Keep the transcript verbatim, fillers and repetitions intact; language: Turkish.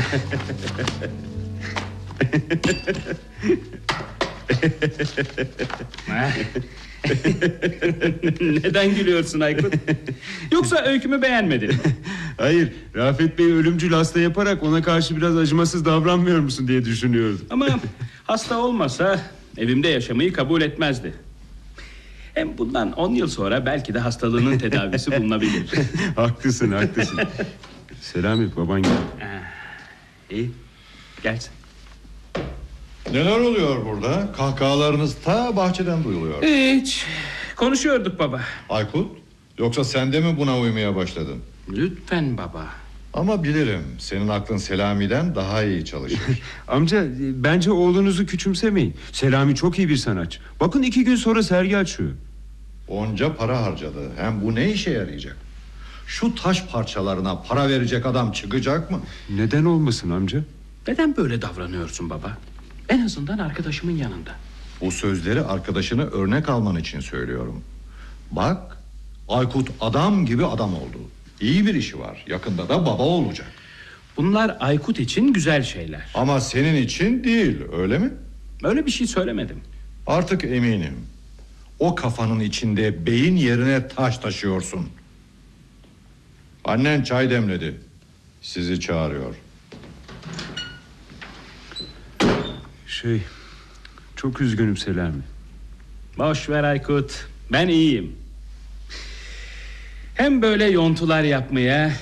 Neden gülüyorsun Aykut? Yoksa öykümü beğenmedin mi? Hayır, Rafet Bey ölümcül hasta yaparak ona karşı biraz acımasız davranmıyor musun diye düşünüyordum. Ama hasta olmasa evimde yaşamayı kabul etmezdi. Hem bundan on yıl sonra belki de hastalığının tedavisi bulunabilir. Haklısın, haklısın. Selami, baban geldi. İyi, gelsin. Neler oluyor burada? Kahkahalarınız ta bahçeden duyuluyor. Hiç, konuşuyorduk baba. Aykut, yoksa sen de mi buna uymaya başladın? Lütfen baba. Ama bilirim, senin aklın Selami'den daha iyi çalışır. Amca, bence oğlunuzu küçümsemeyin. Selami çok iyi bir sanatçı. Bakın iki gün sonra sergi açıyor. Onca para harcadı. Hem bu ne işe yarayacak? Şu taş parçalarına para verecek adam çıkacak mı? Neden olmasın amca? Neden böyle davranıyorsun baba? En azından arkadaşımın yanında. Bu sözleri arkadaşını örnek alman için söylüyorum. Bak, Aykut adam gibi adam oldu. İyi bir işi var. Yakında da baba olacak. Bunlar Aykut için güzel şeyler. Ama senin için değil, öyle mi? Öyle bir şey söylemedim. Artık eminim. O kafanın içinde beyin yerine taş taşıyorsun. Annen çay demledi. Sizi çağırıyor. Şey, çok üzgünüm Selami. Boş ver Aykut, ben iyiyim. Hem böyle yontular yapmaya